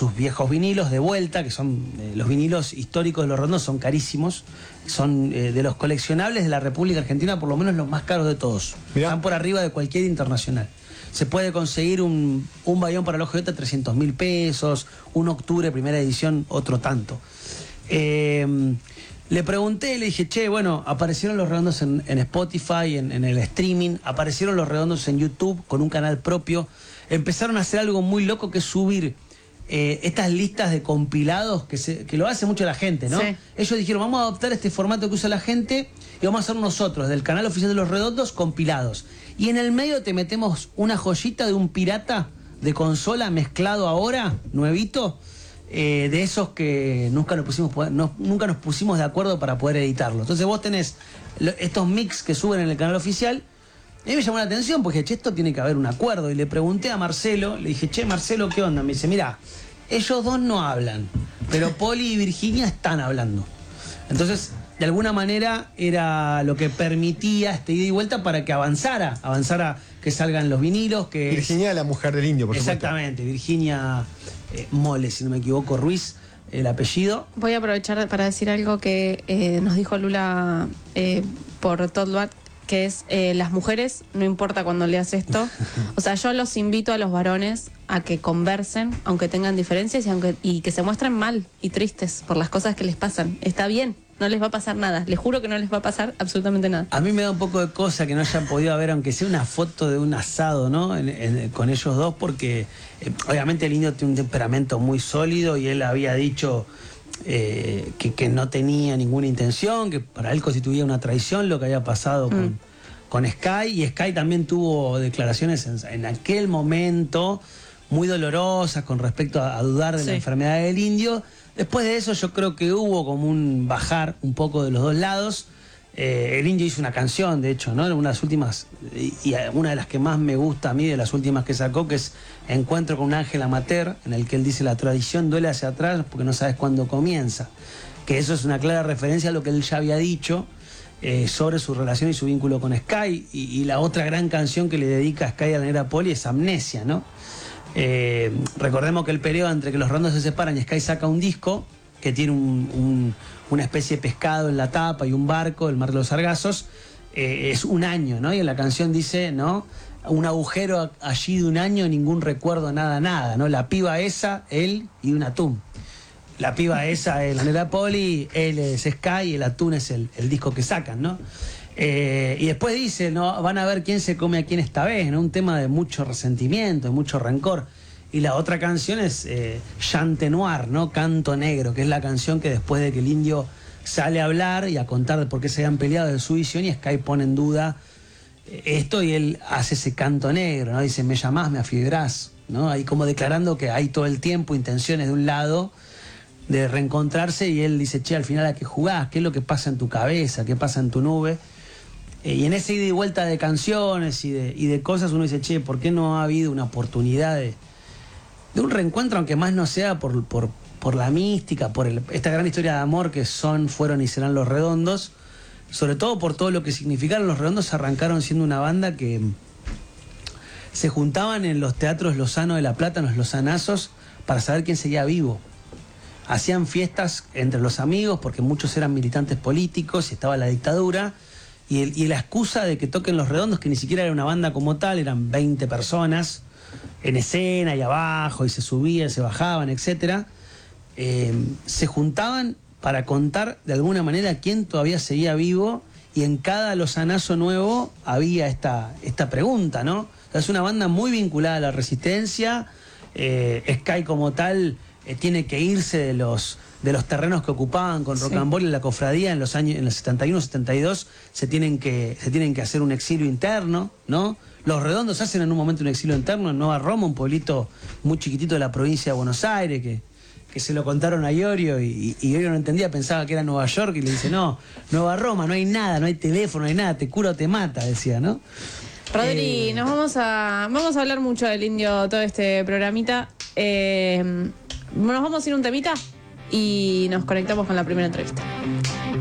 sus viejos vinilos de vuelta, que son los vinilos históricos de Los Redondos, son carísimos, son de los coleccionables de la República Argentina, por lo menos los más caros de todos. Mirá. Están por arriba de cualquier internacional. Se puede conseguir un Bayón para el Ojo de Ota, 300.000 pesos, un Octubre, primera edición, otro tanto. Le pregunté, le dije, che, bueno, aparecieron Los Redondos en Spotify, en el streaming, aparecieron Los Redondos en YouTube con un canal propio, empezaron a hacer algo muy loco que es subir estas listas de compilados que lo hace mucho la gente, ¿no? Sí. Ellos dijeron, vamos a adoptar este formato que usa la gente y vamos a hacer nosotros, del canal oficial de Los Redondos, compilados. Y en el medio te metemos una joyita de un pirata de consola mezclado ahora, nuevito, de esos que nunca nos pusimos de acuerdo para poder editarlo. Entonces vos tenés estos mix que suben en el canal oficial. A mí me llamó la atención porque, che, esto tiene que haber un acuerdo. Y le pregunté a Marcelo, le dije, che, Marcelo, ¿qué onda? Me dice, mira, ellos dos no hablan, pero Poli y Virginia están hablando. Entonces, de alguna manera era lo que permitía este ida y vuelta para que avanzara que salgan los vinilos. Que Virginia, la mujer del indio, por supuesto. Exactamente, Virginia Mole, si no me equivoco, Ruiz, el apellido. Voy a aprovechar para decir algo que nos dijo Lula por Todbat, que es las mujeres, no importa cuando leas esto, o sea, yo los invito a los varones a que conversen, aunque tengan diferencias y que se muestren mal y tristes por las cosas que les pasan. Está bien, no les va a pasar nada, les juro que no les va a pasar absolutamente nada. A mí me da un poco de cosa que no hayan podido ver, aunque sea una foto de un asado, ¿no? Con ellos dos, porque obviamente el indio tiene un temperamento muy sólido y él había dicho que no tenía ninguna intención, que para él constituía una traición lo que había pasado con Sky, y Sky también tuvo declaraciones en aquel momento muy dolorosas con respecto a dudar de la enfermedad del indio. Después de eso yo creo que hubo como un bajar un poco de los dos lados. El indio hizo una canción, de hecho, ¿no? Una de las últimas, y una de las que más me gusta a mí, de las últimas que sacó, que es Encuentro con un ángel amateur, en el que él dice, la tradición duele hacia atrás porque no sabes cuándo comienza. Que eso es una clara referencia a lo que él ya había dicho sobre su relación y su vínculo con Sky. Y la otra gran canción que le dedica Sky a la negra Poli es Amnesia, ¿no? Recordemos que el periodo entre que Los Redondos se separan y Sky saca un disco que tiene una especie de pescado en la tapa y un barco, el Mar de los Sargazos, es un año, ¿no? Y en la canción dice, ¿no? Un agujero allí de un año, ningún recuerdo, nada, ¿no? La piba esa, él y un atún. La piba esa es la negra Poli, él es Sky y el atún es el disco que sacan, ¿no? Y después dice, ¿no? Van a ver quién se come a quién esta vez, ¿no? Un tema de mucho resentimiento, de mucho rencor. Y la otra canción es Chante Noir, ¿no? Canto Negro, que es la canción que después de que el indio sale a hablar y a contar de por qué se habían peleado de su visión, y Sky pone en duda esto y él hace ese canto negro, ¿no? Dice, me llamás, me afibrás, ¿no? Ahí como declarando que hay todo el tiempo intenciones de un lado de reencontrarse, y él dice, che, al final a qué jugás, qué es lo que pasa en tu cabeza, qué pasa en tu nube. Y en ese ida y vuelta de canciones y de cosas uno dice, che, ¿por qué no ha habido una oportunidad de un reencuentro, aunque más no sea por la mística, por esta gran historia de amor que fueron y serán Los Redondos, sobre todo por todo lo que significaron? Los Redondos arrancaron siendo una banda que se juntaban en los teatros Lozano de La Plata, en los Lozanazos, para saber quién seguía vivo. Hacían fiestas entre los amigos porque muchos eran militantes políticos y estaba la dictadura, y la excusa de que toquen Los Redondos, que ni siquiera era una banda como tal, eran 20 personas en escena y abajo, y se subían, se bajaban, etcétera, se juntaban para contar de alguna manera quién todavía seguía vivo, y en cada lozanazo nuevo había esta pregunta, ¿no? O sea, es una banda muy vinculada a la resistencia. Sky como tal tiene que irse de los terrenos que ocupaban con Rock and Roll y la cofradía en los 71, 72, se tienen que hacer un exilio interno, ¿no? Los Redondos hacen en un momento un exilio interno en Nueva Roma, un pueblito muy chiquitito de la provincia de Buenos Aires, que se lo contaron a Iorio, y Iorio no entendía, pensaba que era Nueva York, y le dice, no, Nueva Roma, no hay nada, no hay teléfono, no hay nada, te cura o te mata, decía, ¿no? Rodri, vamos a hablar mucho del indio todo este programita. Nos vamos a ir un temita y nos conectamos con la primera entrevista.